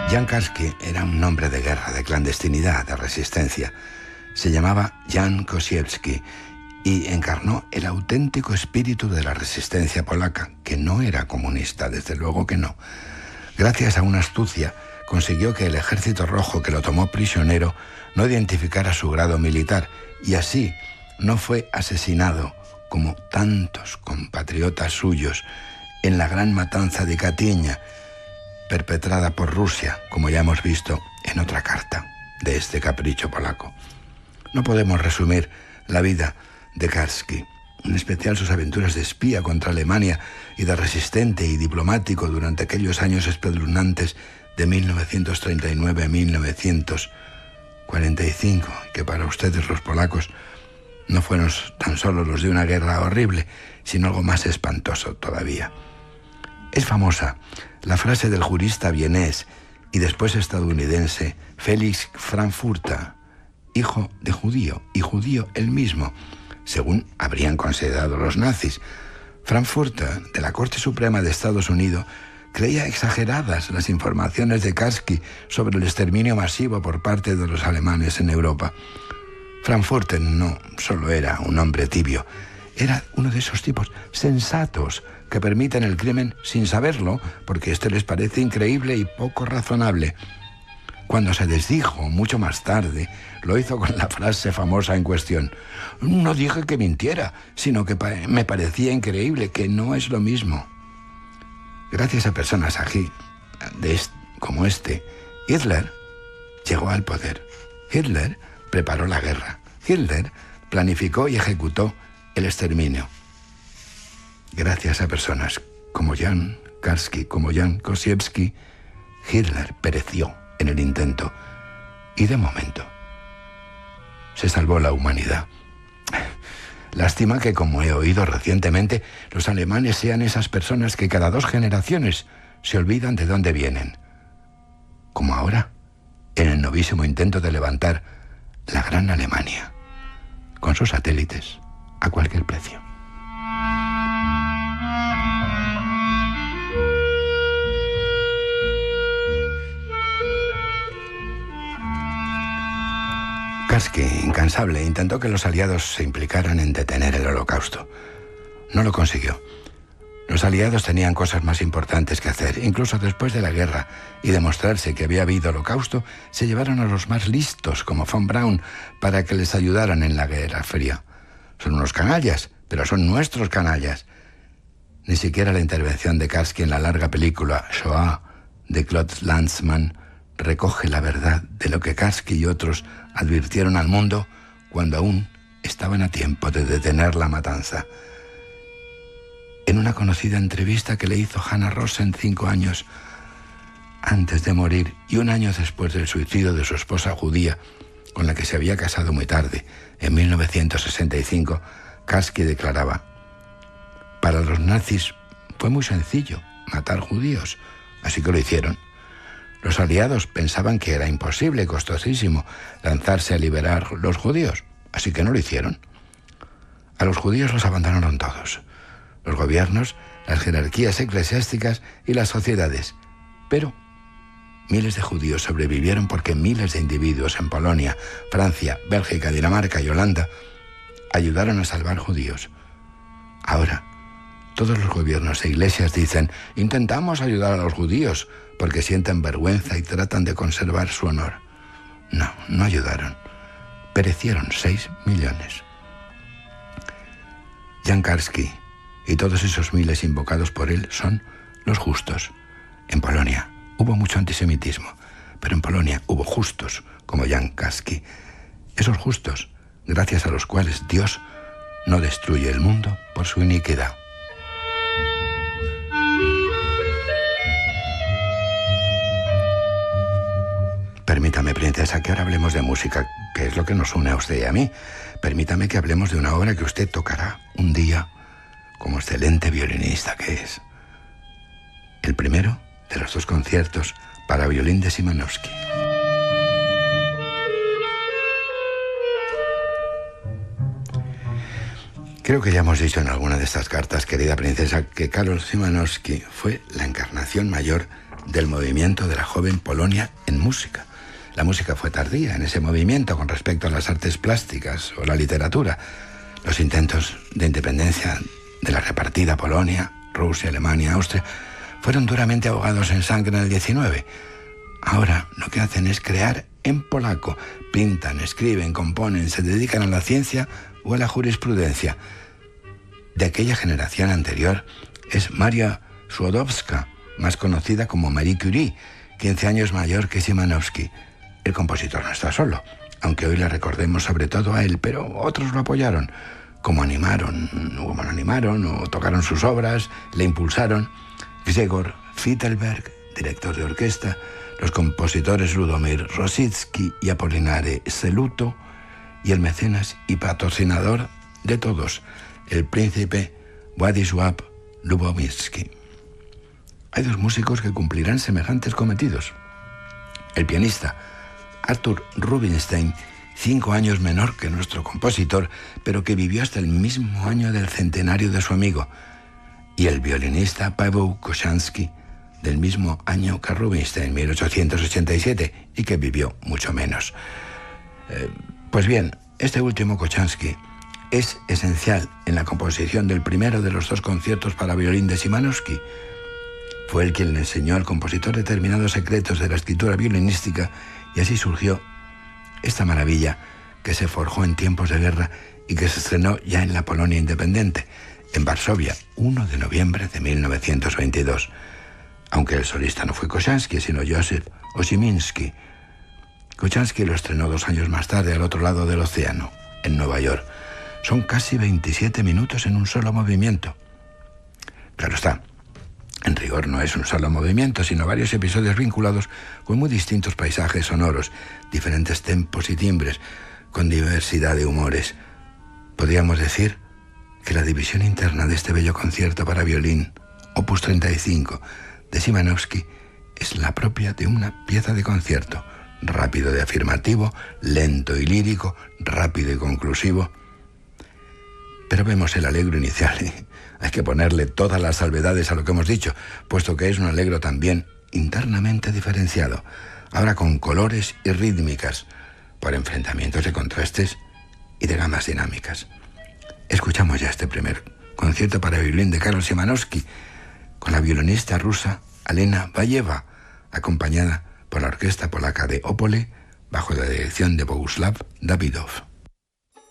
Jan Karski era un hombre de guerra, de clandestinidad, de resistencia. Se llamaba Jan Kosiewski y encarnó el auténtico espíritu de la resistencia polaca, que no era comunista, desde luego que no. Gracias a una astucia, consiguió que el Ejército Rojo que lo tomó prisionero no identificara su grado militar y así no fue asesinado como tantos compatriotas suyos en la gran matanza de Katynia, perpetrada por Rusia, como ya hemos visto en otra carta de este capricho polaco. No podemos resumir la vida de Karski, en especial sus aventuras de espía contra Alemania y de resistente y diplomático durante aquellos años espeluznantes de 1939 a 1945, que para ustedes los polacos no fueron tan solo los de una guerra horrible, sino algo más espantoso todavía. Es famosa la frase del jurista vienés y después estadounidense Felix Frankfurter, hijo de judío y judío él mismo, según habrían considerado los nazis. Frankfurter, de la Corte Suprema de Estados Unidos, creía exageradas las informaciones de Karski sobre el exterminio masivo por parte de los alemanes en Europa. Frankfurter no solo era un hombre tibio, era uno de esos tipos sensatos que permiten el crimen sin saberlo, porque esto les parece increíble y poco razonable. Cuando se desdijo, mucho más tarde, lo hizo con la frase famosa en cuestión: no dije que mintiera, sino que me parecía increíble, que no es lo mismo. Gracias a personas aquí, como este, Hitler llegó al poder. Hitler preparó la guerra. Hitler planificó y ejecutó el exterminio. Gracias a personas como Jan Karski, como Jan Kosiewski, Hitler pereció en el intento y de momento se salvó la humanidad. Lástima que, como he oído recientemente, los alemanes sean esas personas que cada 2 generaciones se olvidan de dónde vienen. Como ahora, en el novísimo intento de levantar la gran Alemania, con sus satélites, a cualquier precio. Karski, incansable, intentó que los aliados se implicaran en detener el Holocausto. No lo consiguió. Los aliados tenían cosas más importantes que hacer. Incluso después de la guerra y demostrarse que había habido Holocausto, se llevaron a los más listos, como von Braun, para que les ayudaran en la Guerra Fría. Son unos canallas, pero son nuestros canallas. Ni siquiera la intervención de Karski en la larga película Shoah de Claude Lanzmann recoge la verdad de lo que Karski y otros advirtieron al mundo cuando aún estaban a tiempo de detener la matanza. En una conocida entrevista que le hizo Hannah Rosen 5 años antes de morir y 1 año después del suicidio de su esposa judía, con la que se había casado muy tarde, en 1965, Karski declaraba: para los nazis fue muy sencillo matar judíos, así que lo hicieron. Los aliados pensaban que era imposible, costosísimo, lanzarse a liberar los judíos, así que no lo hicieron. A los judíos los abandonaron todos: los gobiernos, las jerarquías eclesiásticas y las sociedades. Pero miles de judíos sobrevivieron porque miles de individuos en Polonia, Francia, Bélgica, Dinamarca y Holanda ayudaron a salvar judíos. Ahora, todos los gobiernos e iglesias dicen: intentamos ayudar a los judíos, porque sienten vergüenza y tratan de conservar su honor. No, no ayudaron. Perecieron 6 millones. Jan Karski y todos esos miles invocados por él son los justos. En Polonia hubo mucho antisemitismo, pero en Polonia hubo justos como Jan Karski. Esos justos, gracias a los cuales Dios no destruye el mundo por su iniquidad. Permítame, princesa, que ahora hablemos de música, que es lo que nos une a usted y a mí. Permítame que hablemos de una obra que usted tocará un día como excelente violinista que es. El primero de los 2 conciertos para violín de Szymanowski. Creo que ya hemos dicho en alguna de estas cartas, querida princesa, que Karol Szymanowski fue la encarnación mayor del movimiento de la joven Polonia en música. La música fue tardía en ese movimiento con respecto a las artes plásticas o la literatura. Los intentos de independencia de la repartida Polonia, Rusia, Alemania, Austria, fueron duramente ahogados en sangre en el 19. Ahora lo que hacen es crear en polaco. Pintan, escriben, componen, se dedican a la ciencia o a la jurisprudencia. De aquella generación anterior es Maria Skłodowska, más conocida como Marie Curie, 15 años mayor que Szymanowski. El compositor no está solo, aunque hoy le recordemos sobre todo a él, pero otros lo apoyaron, como animaron o tocaron sus obras, le impulsaron. Grzegorz Fittelberg, director de orquesta, los compositores Ludomir Rosicki y Apolinare Seluto, y el mecenas y patrocinador de todos, el príncipe Władysław Lubomirski. Hay dos músicos que cumplirán semejantes cometidos. El pianista Arthur Rubinstein, 5 años menor que nuestro compositor, pero que vivió hasta el mismo año del centenario de su amigo, y el violinista Paweł Kochanski, del mismo año que Rubinstein, 1887, y que vivió mucho menos. Pues bien, este último Kochanski es esencial en la composición del primero de los 2 conciertos para violín de Szymanowski. Fue él quien le enseñó al compositor determinados secretos de la escritura violinística, y así surgió esta maravilla que se forjó en tiempos de guerra y que se estrenó ya en la Polonia independiente, en Varsovia, 1 de noviembre de 1922. Aunque el solista no fue Kochanski, sino Józef Osiminski. Kochanski lo estrenó 2 años más tarde al otro lado del océano, en Nueva York. Son casi 27 minutos en un solo movimiento. Claro está, en rigor no es un solo movimiento, sino varios episodios vinculados con muy distintos paisajes sonoros, diferentes tempos y timbres, con diversidad de humores. Podríamos decir que la división interna de este bello concierto para violín, opus 35, de Szymanowski, es la propia de una pieza de concierto, rápido de afirmativo, lento y lírico, rápido y conclusivo. Pero vemos el allegro inicial. Hay que ponerle todas las salvedades a lo que hemos dicho, puesto que es un allegro también internamente diferenciado, ahora con colores y rítmicas, por enfrentamientos de contrastes y de gamas dinámicas. Escuchamos ya este primer concierto para violín de Karol Szymanowski, con la violinista rusa Alena Bayeva, acompañada por la orquesta polaca de Opole, bajo la dirección de Bogusław Dawidow.